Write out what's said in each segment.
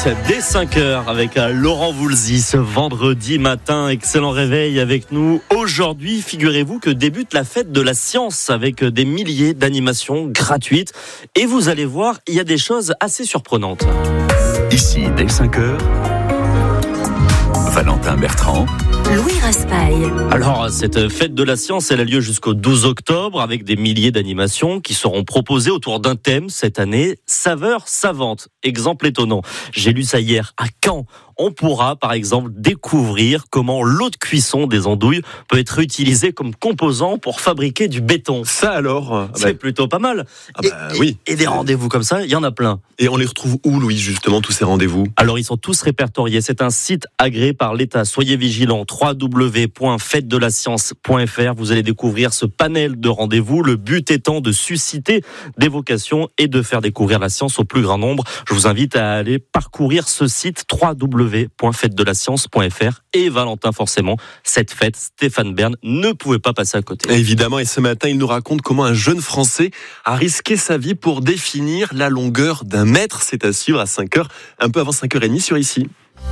dès 5h avec Laurent Voulzy ce vendredi matin. Excellent réveil avec nous. Aujourd'hui, figurez-vous que débute la fête de la science avec des milliers d'animations gratuites. Et vous allez voir, il y a des choses assez surprenantes. Ici, dès 5h, Valentin Bertrand, Louis Raspail. Alors, cette fête de la science, elle a lieu jusqu'au 12 octobre avec des milliers d'animations qui seront proposées autour d'un thème cette année, saveurs savantes. Exemple étonnant, j'ai lu ça hier à Caen. On pourra, par exemple, découvrir comment l'eau de cuisson des andouilles peut être utilisée comme composant pour fabriquer du béton. Ça alors C'est plutôt pas mal. Oui. Et des rendez-vous comme ça, il y en a plein. Et on les retrouve où, Louis, justement, tous ces rendez-vous ? Alors, ils sont tous répertoriés. C'est un site agréé par l'État. Soyez vigilants. www.fêtedelascience.fr. Vous allez découvrir ce panel de rendez-vous. Le but étant de susciter des vocations et de faire découvrir la science au plus grand nombre. Je vous invite à aller parcourir ce site www.fêtedelascience.fr. Et Valentin, forcément, cette fête, Stéphane Bern ne pouvait pas passer à côté. Évidemment, et ce matin, il nous raconte comment un jeune Français a risqué sa vie pour définir la longueur d'un mètre. C'est à suivre à 5h, un peu avant 5h30 sur Ici.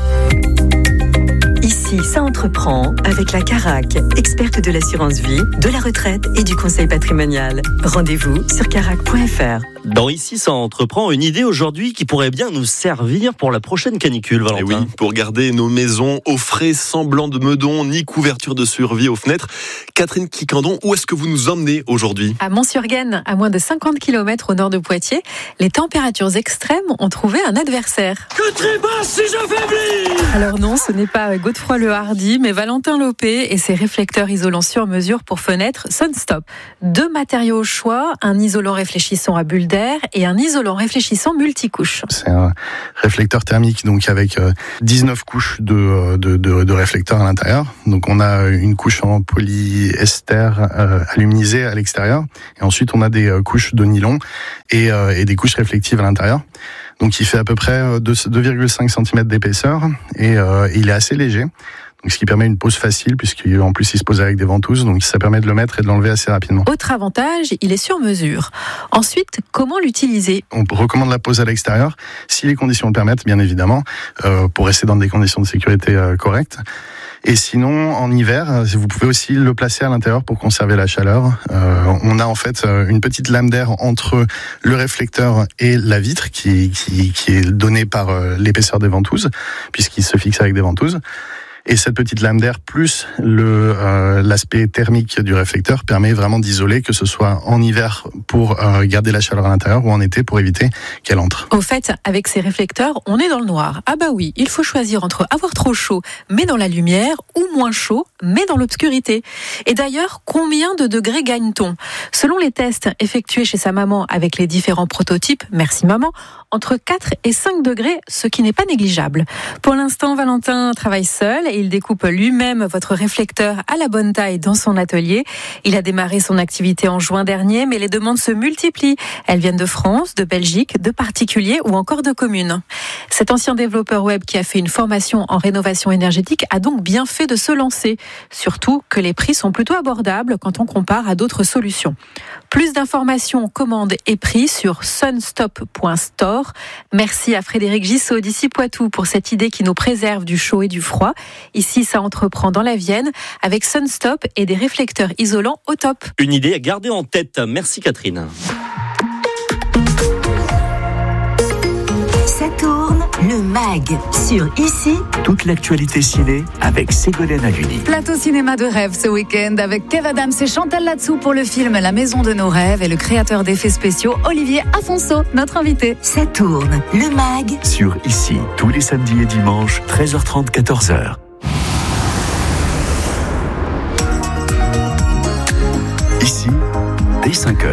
Ici, ça entreprend avec la Carac, experte de l'assurance vie, de la retraite et du conseil patrimonial. Rendez-vous sur carac.fr. Dans Ici, ça entreprend, une idée aujourd'hui qui pourrait bien nous servir pour la prochaine canicule, Valentin. Et oui, pour garder nos maisons au frais, sans blanc de meudon, ni couverture de survie aux fenêtres. Catherine Quicandon, où est-ce que vous nous emmenez aujourd'hui ? À Mont-sur-Gaine, à moins de 50 km au nord de Poitiers, les températures extrêmes ont trouvé un adversaire. Que trébasse si j'affaiblis ! Alors non, ce n'est pas Godefroy Le Hardy, mais Valentin Lopé et ses réflecteurs isolants sur mesure pour fenêtres Sunstop. 2 matériaux au choix, un isolant réfléchissant à bulles d'air et un isolant réfléchissant multicouche. C'est un réflecteur thermique, donc avec 19 couches de réflecteurs à l'intérieur. Donc on a une couche en polyester aluminisé à l'extérieur, et ensuite on a des couches de nylon et des couches réflectives à l'intérieur. Donc il fait à peu près 2,5 cm d'épaisseur et il est assez léger. Donc, ce qui permet une pose facile, puisqu'en plus il se pose avec des ventouses, donc ça permet de le mettre et de l'enlever assez rapidement. Autre avantage, il est sur mesure. Ensuite, comment l'utiliser ? On recommande la pose à l'extérieur, si les conditions le permettent, bien évidemment, pour rester dans des conditions de sécurité correctes. Et sinon, en hiver, vous pouvez aussi le placer à l'intérieur pour conserver la chaleur. On a en fait une petite lame d'air entre le réflecteur et la vitre qui est donnée par l'épaisseur des ventouses, puisqu'il se fixe avec des ventouses. Et cette petite lame d'air plus l'aspect thermique du réflecteur permet vraiment d'isoler, que ce soit en hiver pour garder la chaleur à l'intérieur ou en été pour éviter qu'elle entre. Au fait, avec ces réflecteurs, on est dans le noir. Ah bah oui, il faut choisir entre avoir trop chaud mais dans la lumière ou moins chaud mais dans l'obscurité. Et d'ailleurs, combien de degrés gagne-t-on ? Selon les tests effectués chez sa maman avec les différents prototypes, merci maman, entre 4 et 5 degrés, ce qui n'est pas négligeable. Pour l'instant, Valentin travaille seul et il découpe lui-même votre réflecteur à la bonne taille dans son atelier. Il a démarré son activité en juin dernier, mais les demandes se multiplient. Elles viennent de France, de Belgique, de particuliers ou encore de communes. Cet ancien développeur web qui a fait une formation en rénovation énergétique a donc bien fait de se lancer. Surtout que les prix sont plutôt abordables quand on compare à d'autres solutions. Plus d'informations, commandes et prix sur sunstop.store. Merci à Frédéric Gissot d'ici Poitou pour cette idée qui nous préserve du chaud et du froid. Ici, ça entreprend dans la Vienne avec Sunstop et des réflecteurs isolants au top. Une idée à garder en tête. Merci Catherine. Ça tourne, le MAG sur Ici. toute l'actualité ciné avec Ségolène Haluni. Plateau cinéma de rêve ce week-end avec Kev Adams et Chantal Latsou pour le film La Maison de nos rêves et le créateur d'effets spéciaux Olivier Afonso, notre invité. Ça tourne, le MAG. Sur Ici, tous les samedis et dimanches, 13h30, 14h. Ici, dès 5h.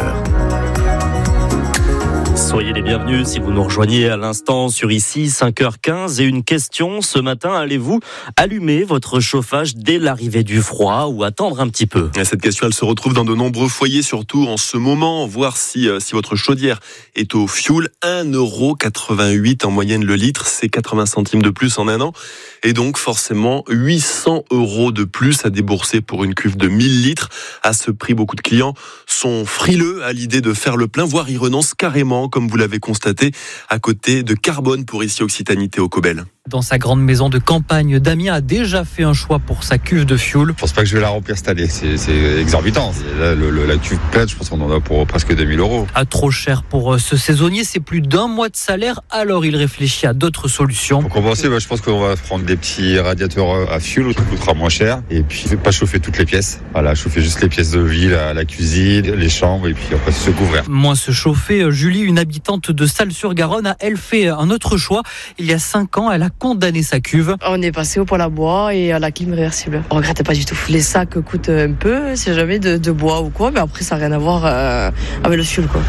Soyez les bienvenus si vous nous rejoignez à l'instant sur Ici, 5h15. Et une question, ce matin, allez-vous allumer votre chauffage dès l'arrivée du froid ou attendre un petit peu ? Cette question, elle se retrouve dans de nombreux foyers, surtout en ce moment. Voir si votre chaudière est au fioul. 1,88 € en moyenne le litre, c'est 80 centimes de plus en un an. Et donc, forcément, 800 € de plus à débourser pour une cuve de 1000 litres. À ce prix, beaucoup de clients sont frileux à l'idée de faire le plein, voire y renoncent carrément, comme comme vous l'avez constaté, à côté de Carbone pour ici Occitanité au Cobel. Dans sa grande maison de campagne, Damien a déjà fait un choix pour sa cuve de fioul. Je pense pas que je vais la remplir cette année, c'est exorbitant. Là, la cuve pleine, je pense qu'on en a pour presque 2000 €. Trop cher pour ce saisonnier, c'est plus d'1 mois de salaire, alors il réfléchit à d'autres solutions. Pour compenser, je pense qu'on va prendre des petits radiateurs à fioul, ça coûtera moins cher. Et puis, pas chauffer toutes les pièces. Voilà, chauffer juste les pièces de vie, la cuisine, les chambres, et puis après se couvrir. Moins se chauffer, Julie, une habitante de Salles-sur-Garonne, a elle fait un autre choix. Il y a 5 ans, elle a condamné sa cuve. On est passé au poêle à bois et à la clim réversible. On regrette pas du tout. Les sacs coûtent un peu, si jamais de bois ou quoi, mais après ça n'a rien à voir avec le fioul, quoi.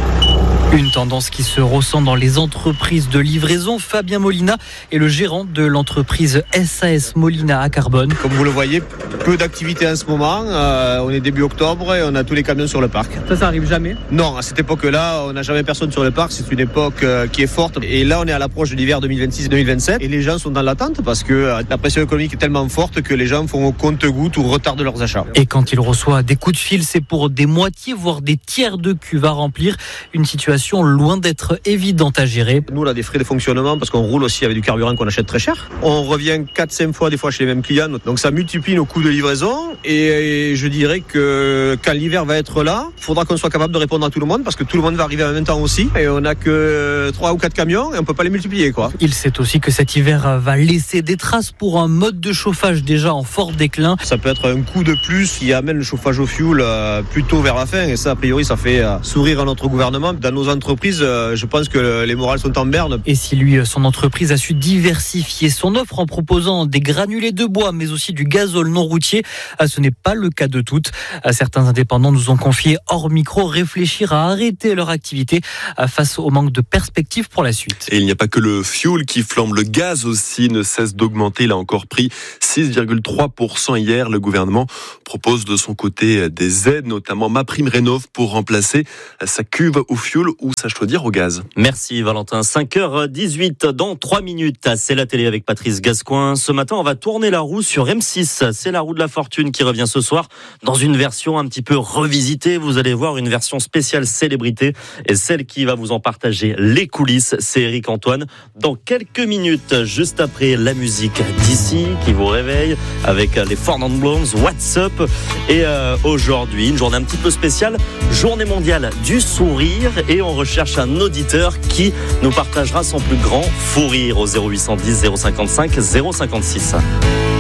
Une tendance qui se ressent dans les entreprises de livraison. Fabien Molina est le gérant de l'entreprise SAS Molina à Carbone. Comme vous le voyez, peu d'activité en ce moment. On est début octobre et on a tous les camions sur le parc. Ça arrive jamais ? Non, à cette époque-là, on n'a jamais personne sur le parc. C'est une époque qui est forte. Et là, on est à l'approche de l'hiver 2026-2027. Et les gens sont dans l'attente parce que la pression économique est tellement forte que les gens font au compte-gouttes ou retardent leurs achats. Et quand il reçoit des coups de fil, c'est pour des moitiés, voire des tiers de cuves à remplir. Une situation loin d'être évidente à gérer. Nous, on a des frais de fonctionnement parce qu'on roule aussi avec du carburant qu'on achète très cher. On revient 4-5 fois des fois chez les mêmes clients. Donc ça multiplie nos coûts de livraison. Et je dirais que quand l'hiver va être là, il faudra qu'on soit capable de répondre à tout le monde parce que tout le monde va arriver en même temps aussi. Et on n'a que 3 ou 4 camions et on ne peut pas les multiplier, quoi. Il sait aussi que cet hiver va laisser des traces pour un mode de chauffage déjà en fort déclin. Ça peut être un coup de plus qui amène le chauffage au fioul plutôt vers la fin. Et ça, a priori, ça fait sourire à notre gouvernement. Dans nos entreprises, je pense que les morales sont en berne. Et si lui, son entreprise a su diversifier son offre en proposant des granulés de bois, mais aussi du gazole non routier, ce n'est pas le cas de toutes. Certains indépendants nous ont confié hors micro réfléchir à arrêter leur activité face au manque de perspectives pour la suite. Et il n'y a pas que le fioul qui flambe, le gaz aussi ne cesse d'augmenter. Il a encore pris 6,3% hier. Le gouvernement propose de son côté des aides, notamment MaPrimeRénov' pour remplacer sa cuve au fioul ou sa chaudière au gaz. Merci Valentin. 5h18 dans 3 minutes. C'est la télé avec Patrice Gascoin. Ce matin, on va tourner la roue sur M6. C'est la roue de la fortune qui revient ce soir dans une version un petit peu revisitée. Vous allez voir une version spéciale célébrité et celle qui va vous en partager les coulisses, c'est Eric Antoine. Dans quelques minutes, juste après la musique d'ici qui vous réveille avec les Four Non Blondes, What's Up. Et aujourd'hui, une journée un petit peu spéciale, journée mondiale du sourire et on recherche un auditeur qui nous partagera son plus grand fou rire au 0810 055 056.